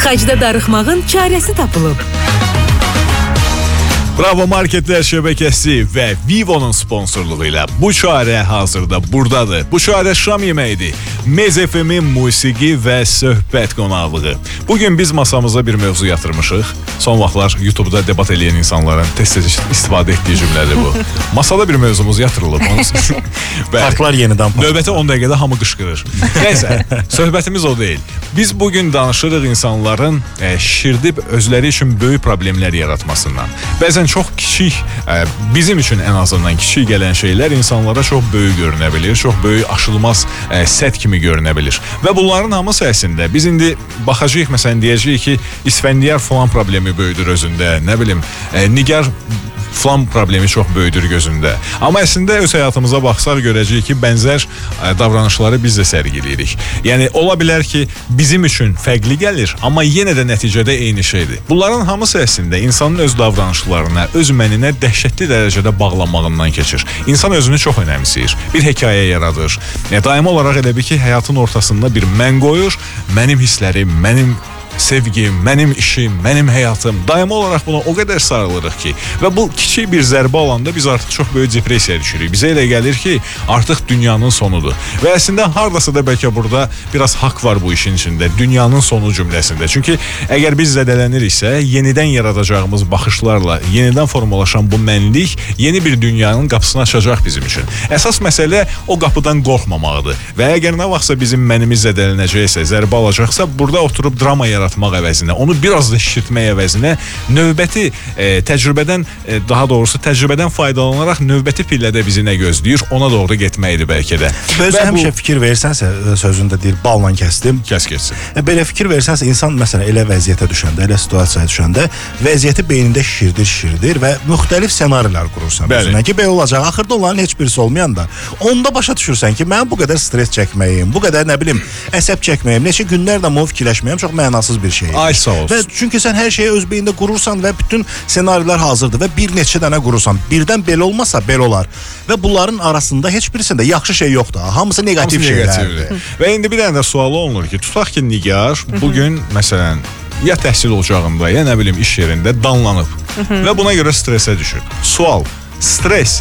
Tıxacda darıxmağın çarəsi tapılıb. Bravo Marketlər şəbəkəsi və Vivo'nun sponsorluğu ilə bu çarə hazırda buradadır. Bu çarə şam yeməyidir. Mez FM-in musiqi və söhbət qonaqlığı. Bugün biz masamıza bir mövzu yatırmışıq. Son vaxtlar YouTube'da debat edən insanların tez-tez istifadə etdiyi cümlədir bu. Masada bir mövzumuz yatırılıb. Partlar yenidən partlar. Növbəti 10 dəqiqədə hamı qışqırır. Neyse, söhbətimiz o deyil. Biz bugün danışırıq insanların şişirdib özləri üçün böyük problemlər yaratmasından. Bəzən çox kiçik, bizim üçün ən azından kiçik gələn şeylər insanlara çox böyük görünə bilir, çox böyük aşılmaz sət kimi görünə bilir. Və bunların hamısı əslində biz indi baxacağıq, məsələn deyəcəyik ki, İsfəndiyar falan problemi böyüdür özündə, nə bilim, Nigar falan problemi çox böyüdür gözündə. Amma əslində öz həyatımıza baxsaq görəcəyik ki, bənzər davranışları biz də sərgiləyirik. Yəni, ola bilər ki, bizim üçün fərqli gəlir, amma yenə də nəticədə eyni şeydir. Bunların hamısı əslində insanın öz davranışlarına, öz məninə dəhşətli dərəcədə bağlanmağından keçir. İnsan özünü çox önəmsəyir, bir hekayə yaradır. Daimi olaraq elə bir ki, həyatın ortasında bir mən qoyur, mənim hisslərim, mənim sevgim, mənim işim, mənim həyatım. Daimi olaraq buna o qədər sarılırıq ki, və bu kiçik bir zərbə alanda biz artıq çox böyük depressiyaya düşürük. Bizə elə gəlir ki, artıq dünyanın sonudur. Və əslində hardasa da bəlkə burada biraz haqq var bu işin içində, dünyanın sonu cümləsində. Çünki əgər biz zədələniriksə, yenidən yaradacağımız baxışlarla, yenidən formalaşan bu mənlik yeni bir dünyanın qapısını açacaq bizim üçün. Əsas məsələ o qapıdan qorxmamaqdır. Və əgər nə vaxtsa bizim mənimiz zədələnəcəksə, zərbə alacaqsa, burada oturub drama yaratmaq əvəzinə, onu biraz da şişirtmək əvəzinə növbəti təcrübədən, daha doğrusu təcrübədən faydalanaraq növbəti pillədə bizi nə gözləyir, ona doğru getməkdir bəlkə də. Özü həmişə fikir versənsə, sözündə deyir, balla kəsdim. Kəs keçsin. Belə fikir versənsə, insan məsələn elə vəziyyətə düşəndə, elə situasiyaya düşəndə vəziyyəti beynində şişirdir və müxtəlif ssenarilər qurursan özünə ki, belə olacaq. Axırda onların heç birisi olmayanda, onda başa düşürsən ki, mən bu qədər stres çəkməyim, bu qədər nə bilim, əsəb çəkməyim, neçə günlərlə bunu fikirləşməyim çox mənasız bir şey. Ay sağ olsun. Və çünki sən hər şeyi öz beynində qurursan və bütün senarilər hazırdır və bir neçə dənə qurursan. Birdən belə olmasa belə olar. Və bunların arasında heç birisində yaxşı şey yoxdur. Hamısı negativ şeylərdir. Və indi bir dənə də sualı olunur ki, tutaq ki, Nigar bugün məsələn ya təhsil ocağında, ya nə bilim iş yerində danlanıb və buna görə stresə düşür. Sual, stres